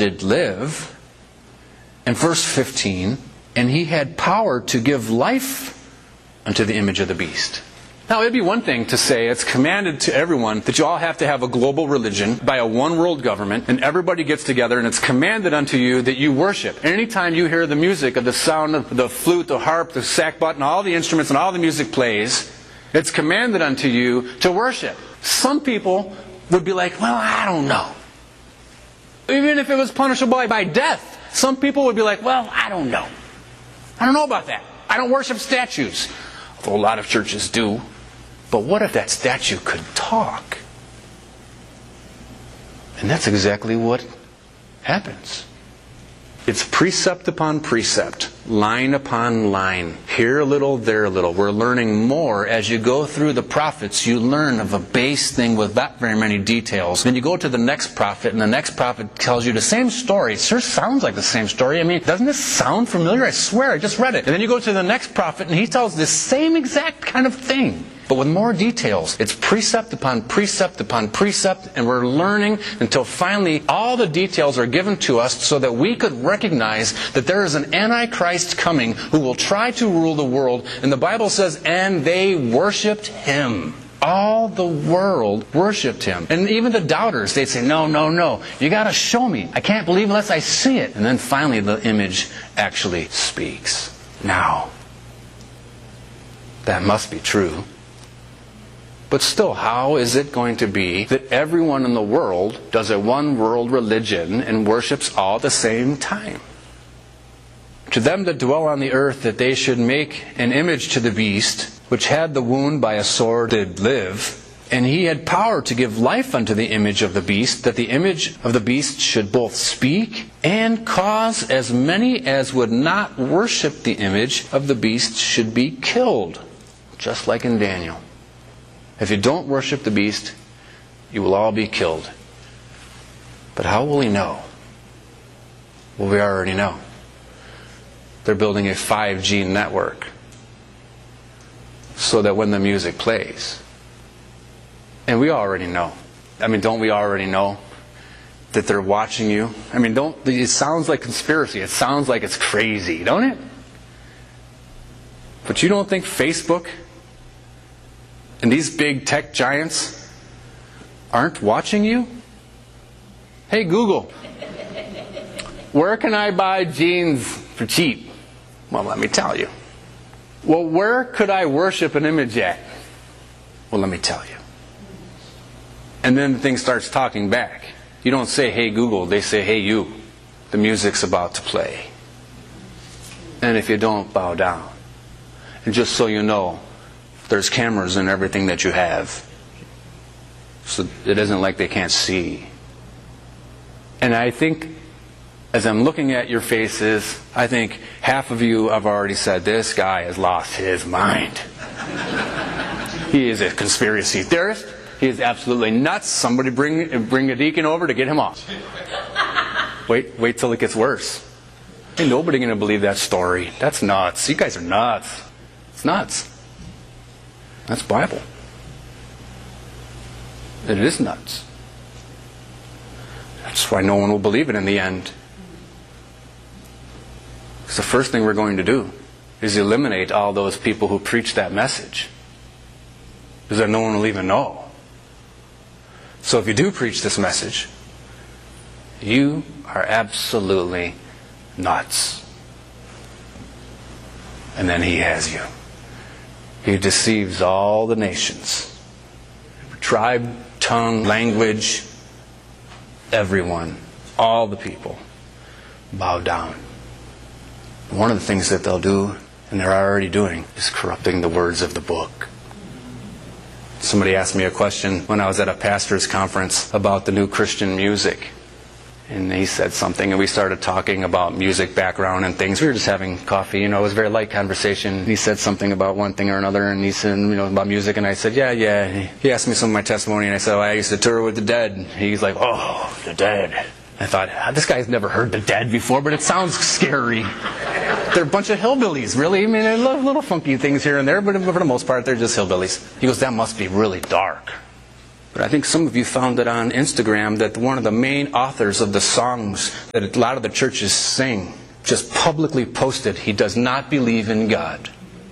did live. And verse 15, and he had power to give life unto the image of the beast. Now, it'd be one thing to say it's commanded to everyone that you all have to have a global religion by a one world government, and everybody gets together, and it's commanded unto you that you worship. And anytime you hear the music of the sound of the flute, the harp, the sackbut, and all the instruments and all the music plays, it's commanded unto you to worship. Some people would be like, well, I don't know. Even if it was punishable by death, some people would be like, well, I don't know. I don't know about that. I don't worship statues. Although a lot of churches do. But what if that statue could talk? And that's exactly what happens. It's precept upon precept, line upon line. Here a little, there a little. We're learning more. As you go through the prophets, you learn of a base thing with not very many details. Then you go to the next prophet, and the next prophet tells you the same story. It sure sounds like the same story. I mean, doesn't this sound familiar? I swear, I just read it. And then you go to the next prophet, and he tells the same exact kind of thing, but with more details. It's precept upon precept upon precept, and we're learning until finally all the details are given to us so that we could recognize that there is an Antichrist coming who will try to rule the world. And the Bible says, and they worshipped him. All the world worshipped him. And even the doubters, they'd say, no, no, no. You got to show me. I can't believe unless I see it. And then finally the image actually speaks. Now, that must be true. But still, how is it going to be that everyone in the world does a one world religion and worships all at the same time? To them that dwell on the earth, that they should make an image to the beast, which had the wound by a sword did live, and he had power to give life unto the image of the beast, that the image of the beast should both speak and cause as many as would not worship the image of the beast should be killed, just like in Daniel. If you don't worship the beast, you will all be killed. But how will we know? Well, we already know. They're building a 5G network so that when the music plays, and we already know. I mean, don't we already know that they're watching you? I mean, it sounds like conspiracy. It sounds like it's crazy, don't it? But you don't think Facebook and these big tech giants aren't watching you? Hey Google, where can I buy jeans for cheap? Well, let me tell you. Well, where could I worship an image at? Well, let me tell you. And then the thing starts talking back. You don't say, hey Google, they say, hey you. The music's about to play. And if you don't, bow down. And just so you know, there's cameras in everything that you have. So it isn't like they can't see. And I think, as I'm looking at your faces, I think half of you have already said, this guy has lost his mind. He is a conspiracy theorist. He is absolutely nuts. Somebody bring a deacon over to get him off. Wait till it gets worse. Ain't nobody going to believe that story. That's nuts. You guys are nuts. It's nuts. That's Bible. It is nuts. That's why no one will believe it in the end. Because the first thing we're going to do is eliminate all those people who preach that message. Because then no one will even know. So if you do preach this message, you are absolutely nuts. And then he has you. He deceives all the nations. Tribe, tongue, language, everyone, all the people bow down. One of the things that they'll do, and they're already doing, is corrupting the words of the book. Somebody asked me a question when I was at a pastor's conference about the new Christian music. And he said something, and we started talking about music background and things. We were just having coffee, it was a very light conversation. He said something about one thing or another, and he said, about music, and I said, yeah. He asked me some of my testimony, and I said, I used to tour with the Dead. He's like, oh, the Dead. I thought, this guy's never heard the Dead before, but it sounds scary. They're a bunch of hillbillies, really. I mean, they love little funky things here and there, but for the most part, they're just hillbillies. He goes, that must be really dark. But I think some of you found it on Instagram that one of the main authors of the songs that a lot of the churches sing just publicly posted he does not believe in God.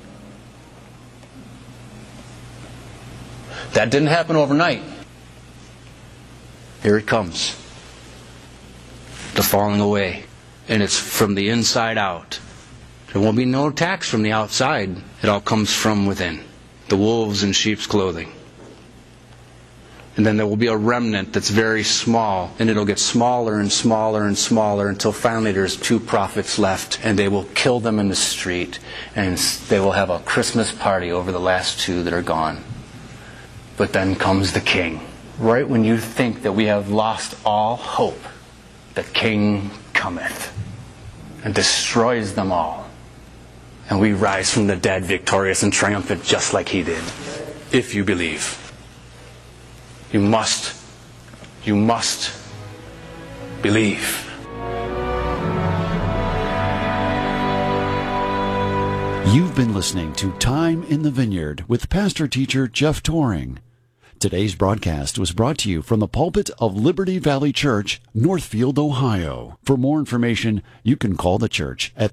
That didn't happen overnight. Here it comes. The falling away. And it's from the inside out. There won't be no attacks from the outside. It all comes from within. The wolves in sheep's clothing. And then there will be a remnant that's very small, and it'll get smaller and smaller and smaller until finally there's 2 prophets left, and they will kill them in the street, and they will have a Christmas party over the last 2 that are gone. But then comes the King. Right when you think that we have lost all hope, the King cometh and destroys them all. And we rise from the dead victorious and triumphant just like he did. If you believe. You must believe. You've been listening to Time in the Vineyard with pastor-teacher Jeff Toring. Today's broadcast was brought to you from the pulpit of Liberty Valley Church, Northfield, Ohio. For more information, you can call the church at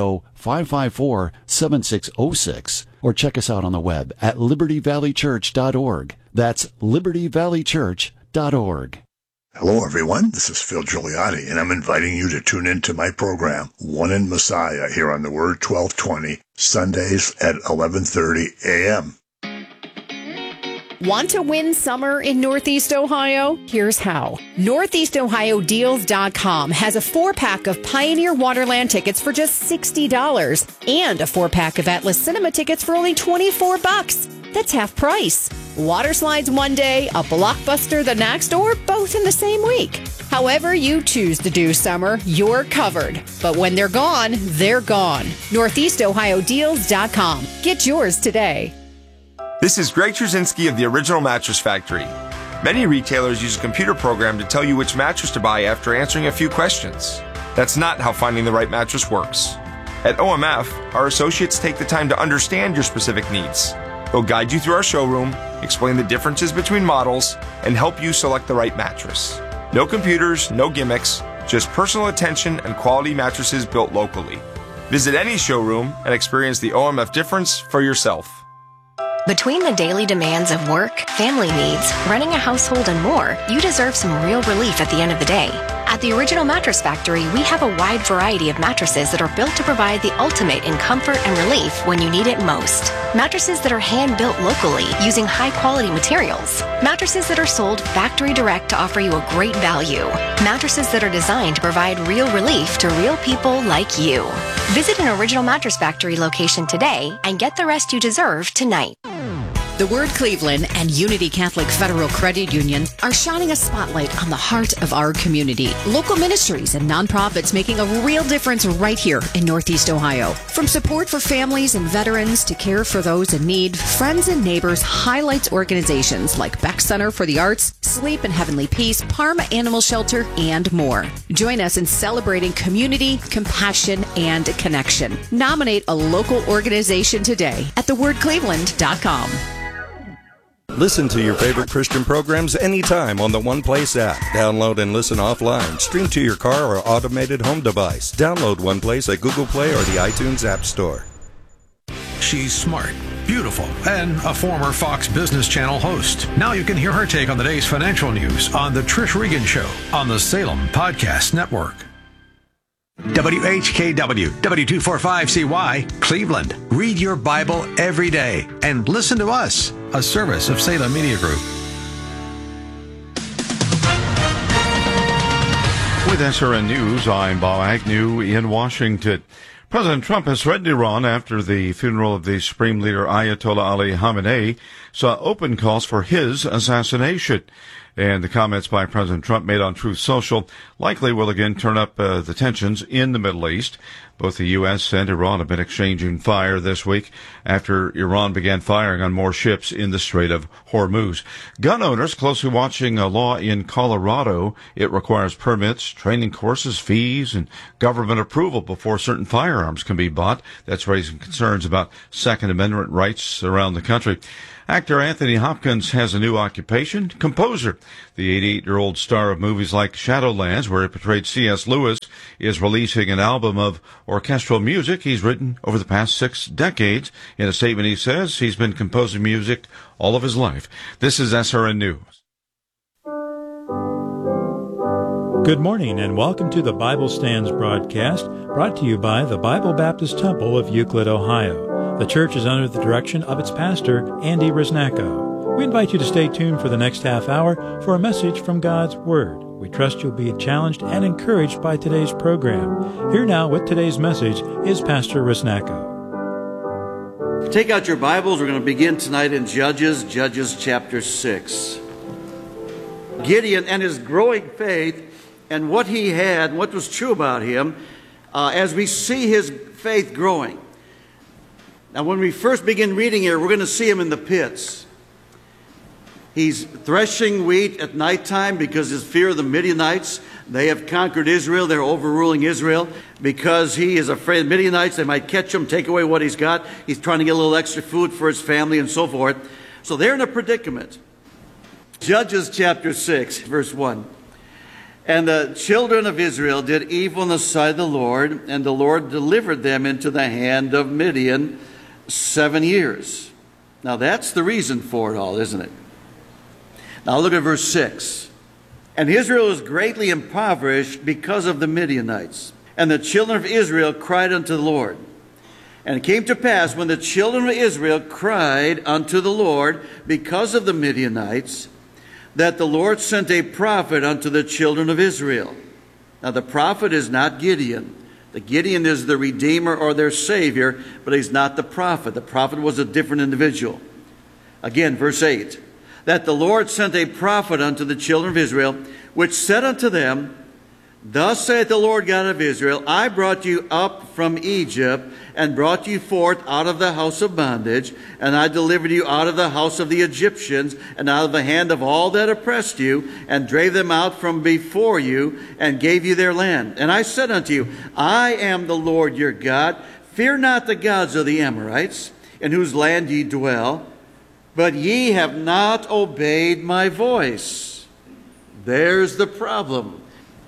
330-554-7606 or check us out on the web at libertyvalleychurch.org. That's libertyvalleychurch.org. Hello, everyone. This is Phil Giuliani, and I'm inviting you to tune in to my program, One in Messiah, here on the Word 1220, Sundays at 11:30 a.m. Want to win summer in Northeast Ohio? Here's how. NortheastOhioDeals.com has a 4-pack of Pioneer Waterland tickets for just $60 and a 4-pack of Atlas Cinema tickets for only $24. That's half price. Water slides one day, a blockbuster the next, or both in the same week. However you choose to do summer, you're covered. But when they're gone, they're gone. NortheastOhioDeals.com. Get yours today. This is Greg Trzynski of the Original Mattress Factory. Many retailers use a computer program to tell you which mattress to buy after answering a few questions. That's not how finding the right mattress works. At OMF, our associates take the time to understand your specific needs. They'll guide you through our showroom, explain the differences between models, and help you select the right mattress. No computers, no gimmicks, just personal attention and quality mattresses built locally. Visit any showroom and experience the OMF difference for yourself. Between the daily demands of work, family needs, running a household, and more, you deserve some real relief at the end of the day. At the Original Mattress Factory, we have a wide variety of mattresses that are built to provide the ultimate in comfort and relief when you need it most. Mattresses that are hand-built locally using high-quality materials. Mattresses that are sold factory direct to offer you a great value. Mattresses that are designed to provide real relief to real people like you. Visit an Original Mattress Factory location today and get the rest you deserve tonight. The Word Cleveland and Unity Catholic Federal Credit Union are shining a spotlight on the heart of our community. Local ministries and nonprofits making a real difference right here in Northeast Ohio. From support for families and veterans to care for those in need, Friends and Neighbors highlights organizations like Beck Center for the Arts, Sleep and Heavenly Peace, Parma Animal Shelter, and more. Join us in celebrating community, compassion, and connection. Nominate a local organization today at thewordcleveland.com. Listen to your favorite Christian programs anytime on the One Place app. Download and listen offline. Stream to your car or automated home device. Download One Place at Google Play or the iTunes App Store. She's smart, beautiful, and a former Fox Business Channel host. Now you can hear her take on the day's financial news on The Trish Regan Show on the Salem Podcast Network. WHKW, W245CY, Cleveland. Read your Bible every day and listen to us, a service of Salem Media Group. With SRN News, I'm Bob Agnew in Washington. President Trump has threatened Iran after the funeral of the Supreme Leader Ayatollah Ali Khamenei saw open calls for his assassination. And the comments by President Trump made on Truth Social likely will again turn up the tensions in the Middle East. Both the U.S. and Iran have been exchanging fire this week after Iran began firing on more ships in the Strait of Hormuz. Gun owners closely watching a law in Colorado. It requires permits, training courses, fees, and government approval before certain firearms can be bought. That's raising concerns about Second Amendment rights around the country. Actor Anthony Hopkins has a new occupation, composer. The 88-year-old star of movies like Shadowlands, where he portrayed C.S. Lewis, is releasing an album of orchestral music he's written over the past 6 decades. In a statement, he says he's been composing music all of his life. This is SRN News. Good morning and welcome to the Bible Stands broadcast, brought to you by the Bible Baptist Temple of Euclid, Ohio. The church is under the direction of its pastor, Andy Risnacko. We invite you to stay tuned for the next half hour for a message from God's Word. We trust you'll be challenged and encouraged by today's program. Here now with today's message is Pastor Risnacko. Take out your Bibles. We're going to begin tonight in Judges chapter 6. Gideon and his growing faith and what he had, what was true about him, as we see his faith growing. Now, when we first begin reading here, we're going to see him in the pits. He's threshing wheat at nighttime because his fear of the Midianites. They have conquered Israel. They're overruling Israel. Because he is afraid of the Midianites, they might catch him, take away what he's got. He's trying to get a little extra food for his family and so forth. So they're in a predicament. Judges chapter 6, verse 1. And the children of Israel did evil in the sight of the Lord, and the Lord delivered them into the hand of Midian 7 years. Now that's the reason for it all, isn't it? Now look at verse 6. And Israel was greatly impoverished because of the Midianites. And the children of Israel cried unto the Lord. And it came to pass, when the children of Israel cried unto the Lord because of the Midianites, that the Lord sent a prophet unto the children of Israel. Now the prophet is not Gideon. The Gideon is the Redeemer or their Savior, but he's not the prophet. The prophet was a different individual. Again, verse 8. That the Lord sent a prophet unto the children of Israel, which said unto them, Thus saith the Lord God of Israel, I brought you up from Egypt, and brought you forth out of the house of bondage, and I delivered you out of the house of the Egyptians, and out of the hand of all that oppressed you, and drave them out from before you, and gave you their land. And I said unto you, I am the Lord your God. Fear not the gods of the Amorites, in whose land ye dwell, but ye have not obeyed my voice. There's the problem.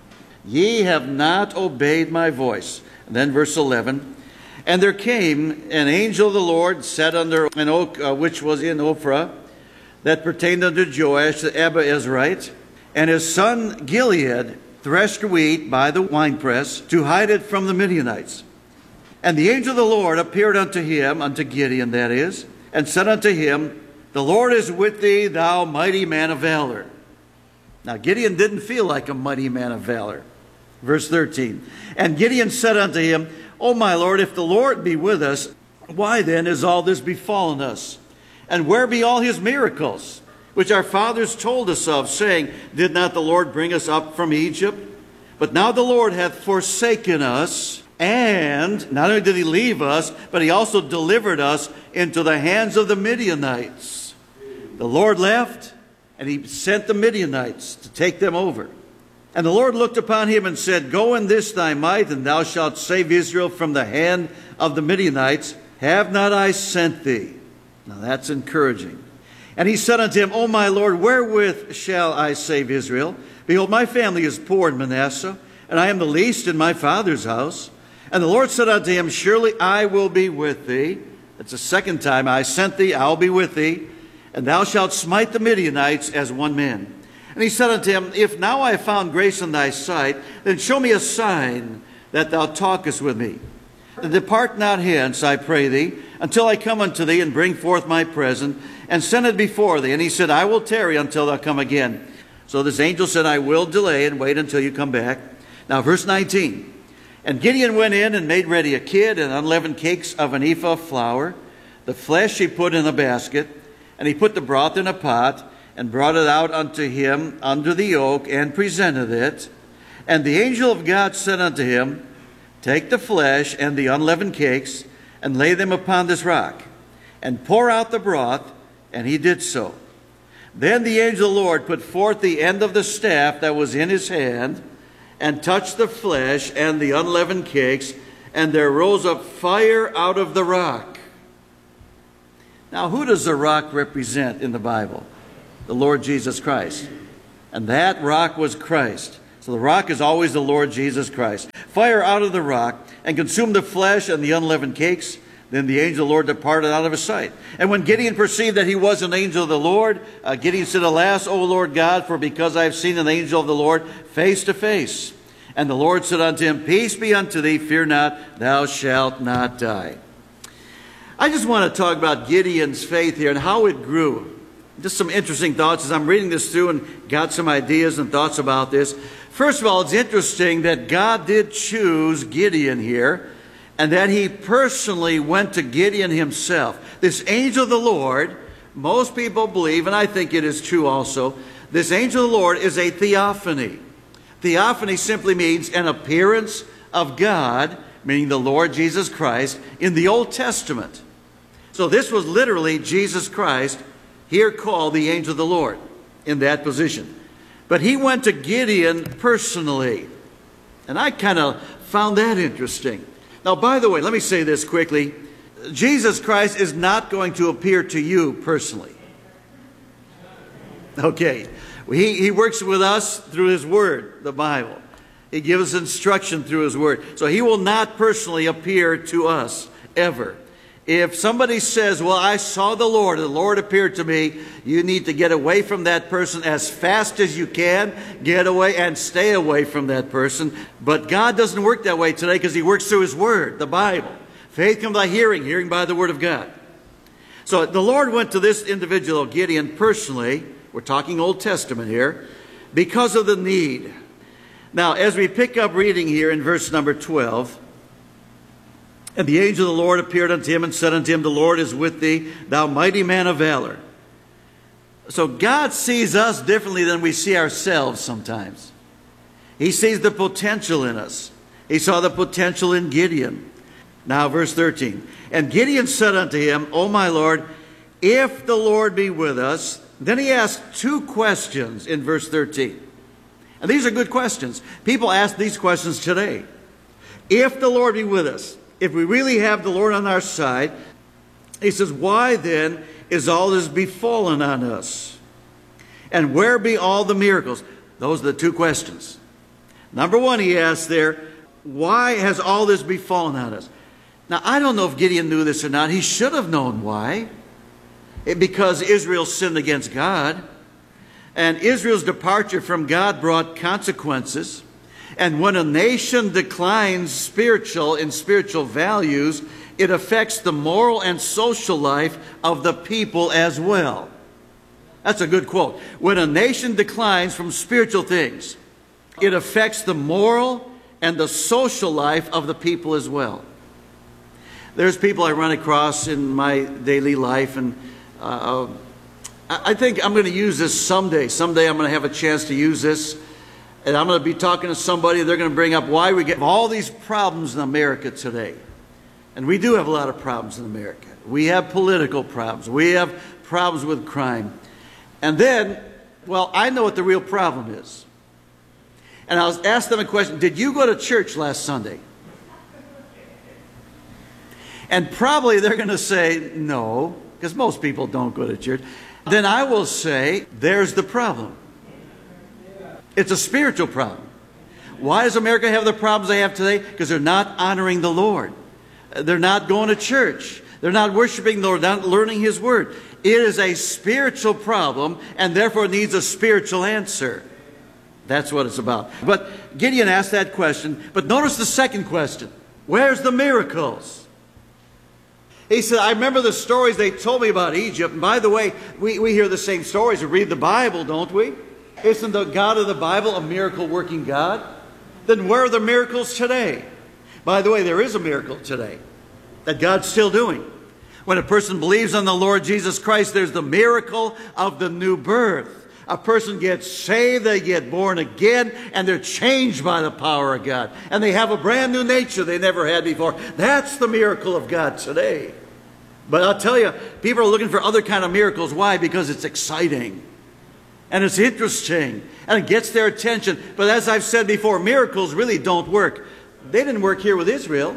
Ye have not obeyed my voice. And then verse 11. And there came an angel of the Lord, sat under an oak which was in Ophrah, that pertained unto Joash the Abiezrite, and his son Gilead threshed wheat by the winepress to hide it from the Midianites. And the angel of the Lord appeared unto him, unto Gideon that is, and said unto him, The Lord is with thee, thou mighty man of valor. Now Gideon didn't feel like a mighty man of valor. Verse 13. And Gideon said unto him, O my Lord, if the Lord be with us, why then is all this befallen us? And where be all his miracles, which our fathers told us of, saying, Did not the Lord bring us up from Egypt? But now the Lord hath forsaken us, and not only did he leave us, but he also delivered us into the hands of the Midianites. The Lord left, and he sent the Midianites to take them over. And the Lord looked upon him and said, Go in this thy might, and thou shalt save Israel from the hand of the Midianites. Have not I sent thee? Now that's encouraging. And he said unto him, O my Lord, wherewith shall I save Israel? Behold, my family is poor in Manasseh, and I am the least in my father's house. And the Lord said unto him, Surely I will be with thee. That's the second time I sent thee, I'll be with thee. And thou shalt smite the Midianites as one man. And he said unto him, If now I have found grace in thy sight, then show me a sign that thou talkest with me. And depart not hence, I pray thee, until I come unto thee and bring forth my present, and send it before thee. And he said, I will tarry until thou come again. So this angel said, I will delay and wait until you come back. Now verse 19. And Gideon went in and made ready a kid and unleavened cakes of an ephah of flour. The flesh he put in a basket, and he put the broth in a pot, and brought it out unto him under the oak, and presented it. And the angel of God said unto him, Take the flesh and the unleavened cakes, and lay them upon this rock, and pour out the broth. And he did so. Then the angel of the Lord put forth the end of the staff that was in his hand, and touched the flesh and the unleavened cakes, and there rose up fire out of the rock. Now, who does the rock represent in the Bible? The Lord Jesus Christ. And that rock was Christ. So the rock is always the Lord Jesus Christ. Fire out of the rock, and consumed the flesh and the unleavened cakes. Then the angel of the Lord departed out of his sight. And when Gideon perceived that he was an angel of the Lord, Gideon said, Alas, O Lord God, for because I have seen an angel of the Lord face to face. And the Lord said unto him, Peace be unto thee, fear not, thou shalt not die. I just want to talk about Gideon's faith here and how it grew. Just some interesting thoughts as I'm reading this through and got some ideas and thoughts about this. First of all, it's interesting that God did choose Gideon here, and that he personally went to Gideon himself. This angel of the Lord, most people believe, and I think it is true also, this angel of the Lord is a theophany. Theophany simply means an appearance of God, meaning the Lord Jesus Christ, in the Old Testament. So this was literally Jesus Christ, here called the angel of the Lord, in that position. But he went to Gideon personally. And I kind of found that interesting. Now, by the way, let me say this quickly. Jesus Christ is not going to appear to you personally. Okay. He works with us through his word, the Bible. He gives us instruction through his word. So he will not personally appear to us, ever. If somebody says, well, I saw the Lord appeared to me, you need to get away from that person as fast as you can. Get away and stay away from that person. But God doesn't work that way today because he works through his word, the Bible. Faith comes by hearing, hearing by the word of God. So the Lord went to this individual, Gideon, personally. We're talking Old Testament here, because of the need. Now, as we pick up reading here in verse number 12, and the angel of the Lord appeared unto him and said unto him, The Lord is with thee, thou mighty man of valor. So God sees us differently than we see ourselves sometimes. He sees the potential in us. He saw the potential in Gideon. Now, verse 13. And Gideon said unto him, O my Lord, if the Lord be with us. Then he asked two questions in verse 13. And these are good questions. People ask these questions today. If the Lord be with us, if we really have the Lord on our side, he says, why then is all this befallen on us? And where be all the miracles? Those are the two questions. Number one, he asks there, why has all this befallen on us? Now, I don't know if Gideon knew this or not. He should have known why. Because Israel sinned against God. And Israel's departure from God brought consequences. And when a nation declines in spiritual values, it affects the moral and social life of the people as well. That's a good quote. When a nation declines from spiritual things, it affects the moral and the social life of the people as well. There's people I run across in my daily life, and I think I'm going to use this someday. Someday I'm going to have a chance to use this. And I'm going to be talking to somebody. They're going to bring up why we get all these problems in America today. And we do have a lot of problems in America. We have political problems. We have problems with crime. And then, well, I know what the real problem is. And I'll ask them a question. Did you go to church last Sunday? And probably they're going to say no, because most people don't go to church. Then I will say, there's the problem. It's a spiritual problem. Why does America have the problems they have today? Because they're not honoring the Lord. They're not going to church. They're not worshiping the Lord, not learning his word. It is a spiritual problem, and therefore it needs a spiritual answer. That's what it's about. But Gideon asked that question. But notice the second question. Where's the miracles? He said, I remember the stories they told me about Egypt. And by the way, we hear the same stories. We read the Bible, don't we? Isn't the God of the Bible a miracle-working God? Then where are the miracles today? By the way, there is a miracle today that God's still doing. When a person believes on the Lord Jesus Christ, there's the miracle of the new birth. A person gets saved, they get born again, and they're changed by the power of God. And they have a brand new nature they never had before. That's the miracle of God today. But I'll tell you, people are looking for other kind of miracles. Why? Because it's exciting. And it's interesting. And it gets their attention. But as I've said before, miracles really don't work. They didn't work here with Israel.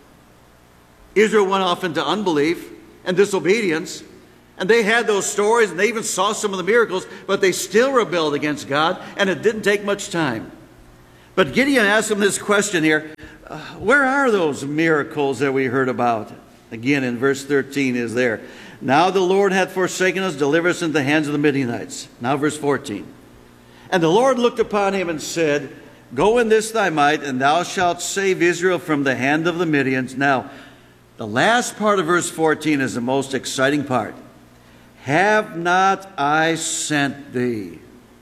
Israel went off into unbelief and disobedience. And they had those stories, and they even saw some of the miracles, but they still rebelled against God, and it didn't take much time. But Gideon asked him this question here, where are those miracles that we heard about? Again, in verse 13 is there. Now the Lord hath forsaken us, deliver us into the hands of the Midianites. Now verse 14. And the Lord looked upon him and said, Go in this thy might, and thou shalt save Israel from the hand of the Midians. Now, the last part of verse 14 is the most exciting part. Have not I sent thee?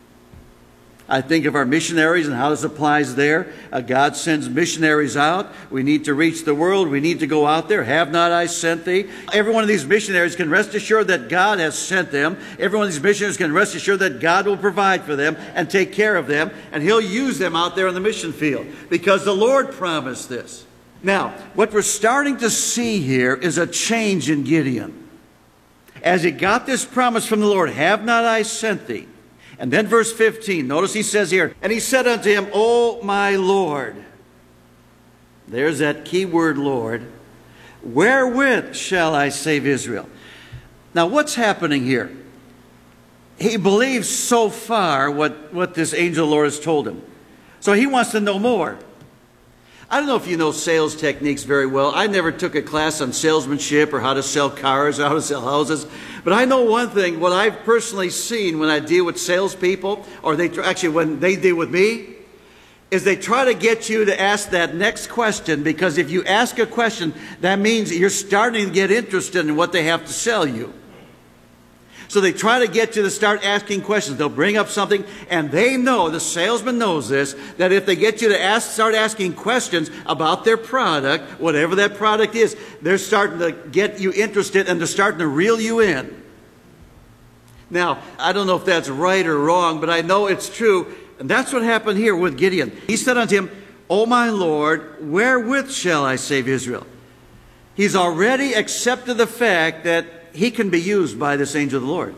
I think of our missionaries and how this applies there. God sends missionaries out. We need to reach the world. We need to go out there. Have not I sent thee? Every one of these missionaries can rest assured that God has sent them. Every one of these missionaries can rest assured that God will provide for them and take care of them. And He'll use them out there in the mission field because the Lord promised this. Now, what we're starting to see here is a change in Gideon. As he got this promise from the Lord, have not I sent thee? And then verse 15, notice he says here, And he said unto him, O my Lord. There's that key word, Lord. Wherewith shall I save Israel? Now what's happening here? He believes so far what this angel of the Lord has told him. So he wants to know more. I don't know if you know sales techniques very well. I never took a class on salesmanship or how to sell cars or how to sell houses. But I know one thing, what I've personally seen when I deal with salespeople, or when they deal with me, is they try to get you to ask that next question, because if you ask a question, that means you're starting to get interested in what they have to sell you. So they try to get you to start asking questions. They'll bring up something, and they know, the salesman knows this, that if they get you to start asking questions about their product, whatever that product is, they're starting to get you interested and they're starting to reel you in. Now, I don't know if that's right or wrong, but I know it's true. And that's what happened here with Gideon. He said unto him, O my Lord, wherewith shall I save Israel? He's already accepted the fact that he can be used by this angel of the Lord.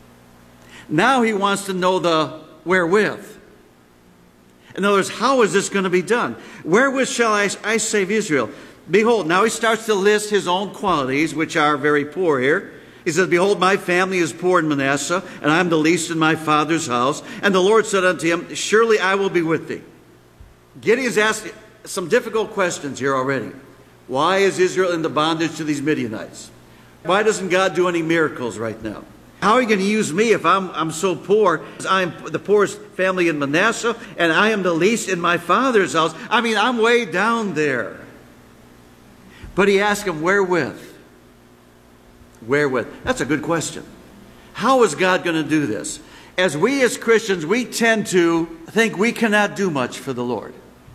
Now he wants to know the wherewith. In other words, how is this going to be done? Wherewith shall I save Israel? Behold, now he starts to list his own qualities, which are very poor here. He says, Behold, my family is poor in Manasseh, and I am the least in my father's house. And the Lord said unto him, Surely I will be with thee. Gideon's asked some difficult questions here already. Why is Israel in the bondage to these Midianites? Why doesn't God do any miracles right now? How are you going to use me if I'm so poor? I'm the poorest family in Manasseh, and I am the least in my father's house. I mean, I'm way down there. But he asked him, wherewith? Wherewith? That's a good question. How is God going to do this? As Christians, we tend to think we cannot do much for the Lord.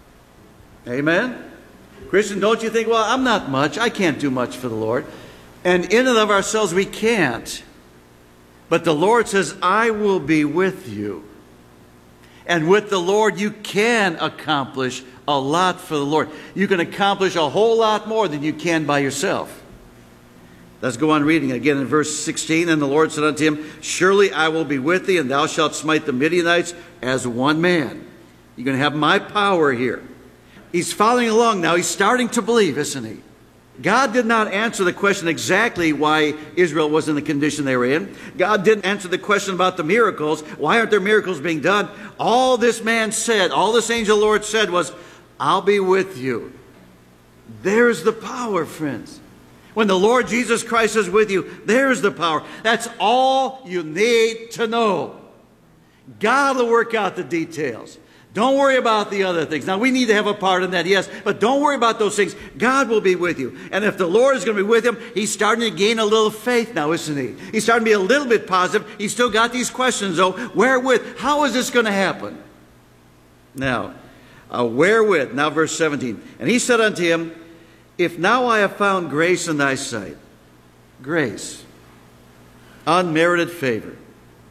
Amen? Christian, don't you think, well, I'm not much. I can't do much for the Lord. And in and of ourselves, we can't. But the Lord says, I will be with you. And with the Lord, you can accomplish a lot for the Lord. You can accomplish a whole lot more than you can by yourself. Let's go on reading again in verse 16. And the Lord said unto him, Surely I will be with thee, and thou shalt smite the Midianites as one man. You're going to have my power here. He's following along now. He's starting to believe, isn't he? God did not answer the question exactly why Israel was in the condition they were in. God didn't answer the question about the miracles. Why aren't there miracles being done? All this man said, all this angel of the Lord said was, I'll be with you. There's the power, friends. When the Lord Jesus Christ is with you, there's the power. That's all you need to know. God will work out the details. Don't worry about the other things. Now, we need to have a part in that, yes, but don't worry about those things. God will be with you. And if the Lord is going to be with him, he's starting to gain a little faith now, isn't he? He's starting to be a little bit positive. He's still got these questions, though. Wherewith? How is this going to happen? Now, wherewith? Now, verse 17. And he said unto him, If now I have found grace in thy sight, grace, unmerited favor,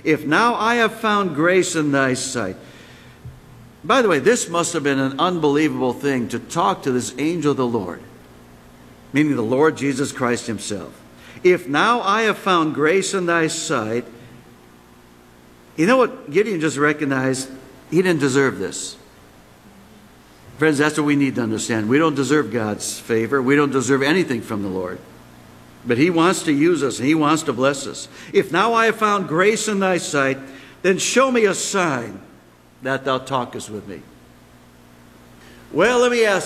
if now I have found grace in thy sight. By the way, this must have been an unbelievable thing to talk to this angel of the Lord, meaning the Lord Jesus Christ himself. If now I have found grace in thy sight. You know what Gideon just recognized? He didn't deserve this. Friends, that's what we need to understand. We don't deserve God's favor. We don't deserve anything from the Lord. But he wants to use us, and he wants to bless us. If now I have found grace in thy sight, then show me a sign that thou talkest with me. Well, let me ask